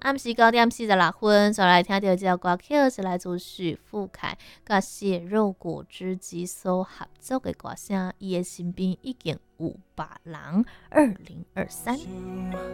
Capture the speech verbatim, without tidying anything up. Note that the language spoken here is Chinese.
暗时九点四十六分，所来听到这首歌曲是来自许富凯甲血肉果汁机所合作的歌声，伊的身边已经有别人。二零二三。